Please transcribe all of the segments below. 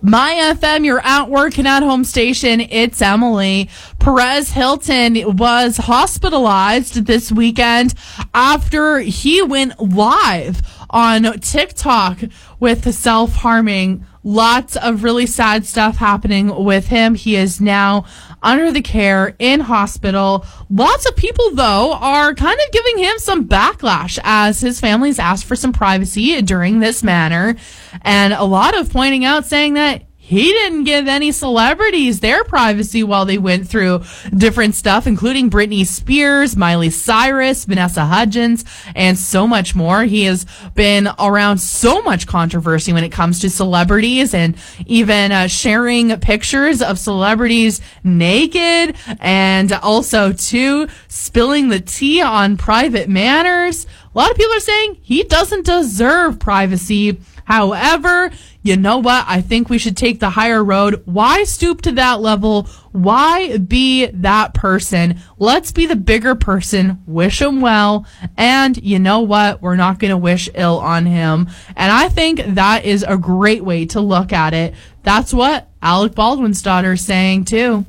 My FM, you're at work and at home station. It's Emily. Perez Hilton was hospitalized this weekend after he went live on TikTok with self-harming. Lots of really sad stuff happening with him. He is now under the care in hospital. Lots of people, though, are kind of giving him some backlash as his family's asked for some privacy during this manner. And a lot of pointing out saying that he didn't give any celebrities their privacy while they went through different stuff, including Britney Spears, Miley Cyrus, Vanessa Hudgens, and so much more. He has been around so much controversy when it comes to celebrities and even sharing pictures of celebrities naked and also, too, spilling the tea on private matters. A lot of people are saying he doesn't deserve privacy. However, you know what? I think we should take the higher road. Why stoop to that level? Why be that person? Let's be the bigger person. Wish him well. And you know what? We're not going to wish ill on him. And I think that is a great way to look at it. That's what Alec Baldwin's daughter is saying, too.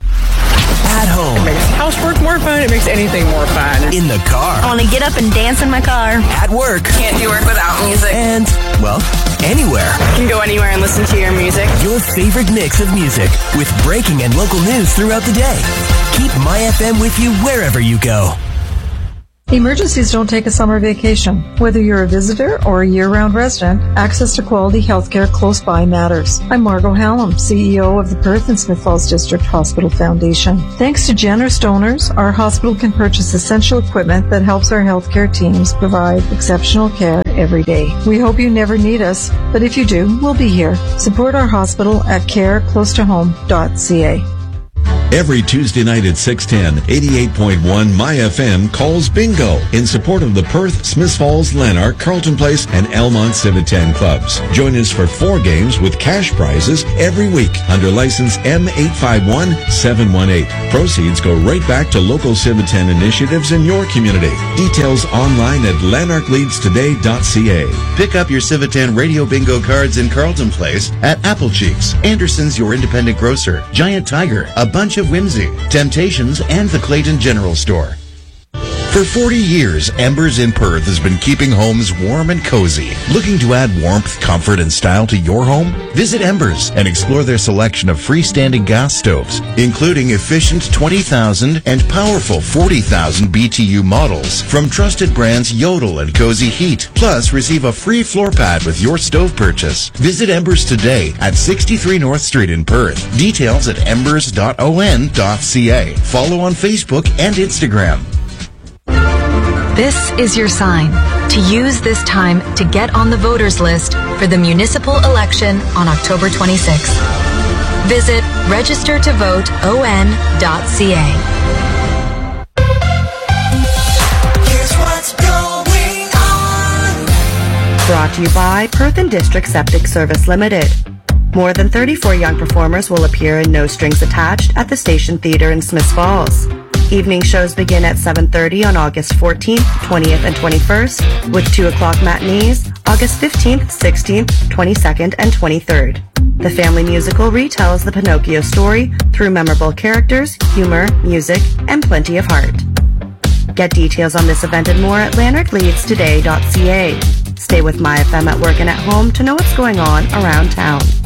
At home. It makes housework more fun. It makes anything more fun. In the car. I want to get up and dance in my car. At work. Can't do work without music. And, well, anywhere. You can go anywhere and listen to your music. Your favorite mix of music with breaking and local news throughout the day. Keep My FM with you wherever you go. Emergencies don't take a summer vacation. Whether you're a visitor or a year-round resident, access to quality healthcare close by matters. I'm Margot Hallam, CEO of the Perth and Smith Falls District Hospital Foundation. Thanks to generous donors, our hospital can purchase essential equipment that helps our healthcare teams provide exceptional care every day. We hope you never need us, but if you do, we'll be here. Support our hospital at careclosetohome.ca. Every Tuesday night at 6:10, 88.1 My FM calls bingo in support of the Perth, Smith Falls, Lanark, Carlton Place, and Elmont Civitan clubs. Join us for 4 games with cash prizes every week under license M851718. Proceeds go right back to local Civitan initiatives in your community. Details online at lanarkleadstoday.ca. Pick up your Civitan Radio Bingo cards in Carlton Place at Apple Cheeks, Anderson's Your Independent Grocer, Giant Tiger, A Bunch of Whimsy, Temptations, and the Clayton General Store. For 40 years, Embers in Perth has been keeping homes warm and cozy. Looking to add warmth, comfort, and style to your home? Visit Embers and explore their selection of freestanding gas stoves, including efficient 20,000 and powerful 40,000 BTU models from trusted brands Yodel and Cozy Heat. Plus, receive a free floor pad with your stove purchase. Visit Embers today at 63 North Street in Perth. Details at embers.on.ca. Follow on Facebook and Instagram. This is your sign to use this time to get on the voters list for the municipal election on October 26th. Visit registertovoteon.ca. Here's what's going on. Brought to you by Perth and District Septic Service Limited. More than 34 young performers will appear in No Strings Attached at the Station Theatre in Smith Falls. Evening shows begin at 7:30 on August 14th, 20th, and 21st, with 2 o'clock matinees August 15th, 16th, 22nd, and 23rd. The family musical retells the Pinocchio story through memorable characters, humor, music, and plenty of heart. Get details on this event and more at lanarkleadstoday.ca. Stay with My FM at work and at home to know what's going on around town.